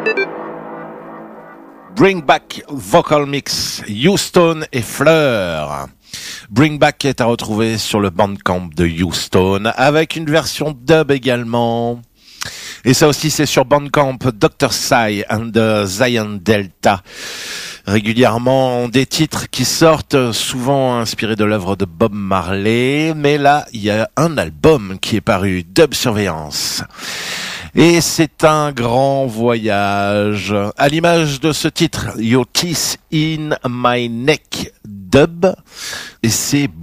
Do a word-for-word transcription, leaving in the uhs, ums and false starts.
Bring Back Vocal Mix, Houston et Fleur. Bring Back est à retrouver sur le Bandcamp de Houston, avec une version dub également. Et ça aussi, c'est sur Bandcamp, docteur Psy and the Zion Delta. Régulièrement, des titres qui sortent, souvent inspirés de l'œuvre de Bob Marley. Mais là, il y a un album qui est paru, Dub Surveillance. Et c'est un grand voyage. À l'image de ce titre, Your Teeth in My Neck Dub. Et c'est